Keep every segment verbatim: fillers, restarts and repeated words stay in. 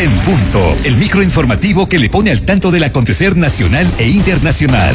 En Punto, el microinformativo que le pone al tanto del acontecer nacional e internacional.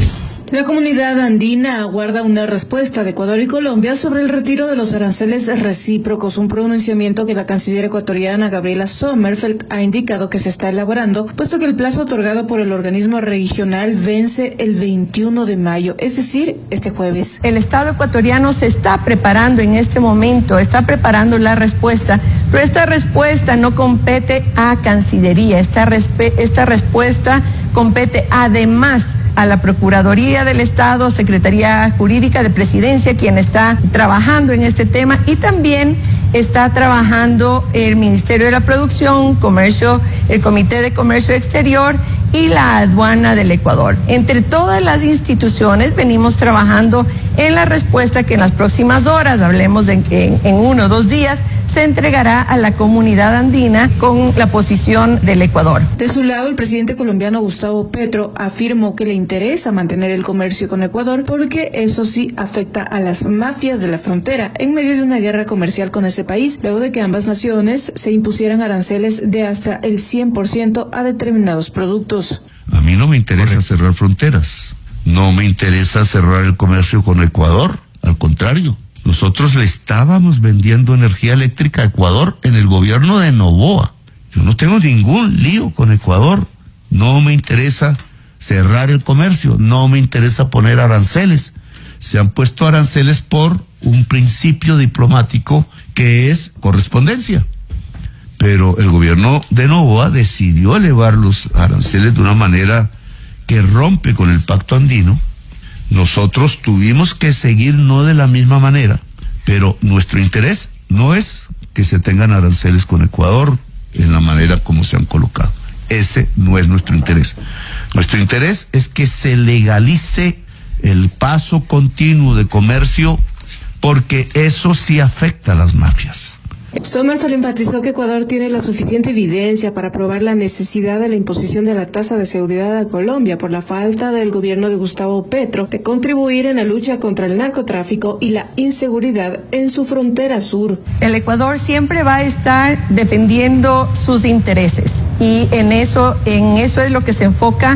La comunidad andina aguarda una respuesta de Ecuador y Colombia sobre el retiro de los aranceles recíprocos, un pronunciamiento que la canciller ecuatoriana Gabriela Sommerfeld ha indicado que se está elaborando, puesto que el plazo otorgado por el organismo regional vence el veintiuno de mayo, es decir, este jueves. El Estado ecuatoriano se está preparando en este momento, está preparando la respuesta, pero esta respuesta no compete a Cancillería, esta, respe- esta respuesta compete además a la Procuraduría del Estado, Secretaría Jurídica de Presidencia, quien está trabajando en este tema, y también está trabajando el Ministerio de la Producción, Comercio, el Comité de Comercio Exterior y la Aduana del Ecuador. Entre todas las instituciones venimos trabajando en la respuesta que en las próximas horas, hablemos de en, en uno o dos días, se entregará a la comunidad andina con la posición del Ecuador. De su lado, el presidente colombiano Gustavo Petro afirmó que le interesa mantener el comercio con Ecuador porque eso sí afecta a las mafias de la frontera en medio de una guerra comercial con ese país, luego de que ambas naciones se impusieran aranceles de hasta el cien por ciento a determinados productos. A mí no me interesa Correcto. cerrar fronteras, no me interesa cerrar el comercio con Ecuador, al contrario. Nosotros le estábamos vendiendo energía eléctrica a Ecuador en el gobierno de Noboa. Yo no tengo ningún lío con Ecuador. No me interesa cerrar el comercio, no me interesa poner aranceles. Se han puesto aranceles por un principio diplomático que es correspondencia. Pero el gobierno de Noboa decidió elevar los aranceles de una manera que rompe con el pacto andino. Nosotros tuvimos que seguir no de la misma manera, pero nuestro interés no es que se tengan aranceles con Ecuador en la manera como se han colocado. Ese no es nuestro interés. Nuestro interés es que se legalice el paso continuo de comercio, porque eso sí afecta a las mafias. Sommerfeld enfatizó que Ecuador tiene la suficiente evidencia para probar la necesidad de la imposición de la tasa de seguridad a Colombia por la falta del gobierno de Gustavo Petro de contribuir en la lucha contra el narcotráfico y la inseguridad en su frontera sur. El Ecuador siempre va a estar defendiendo sus intereses y en eso, en eso es lo que se enfoca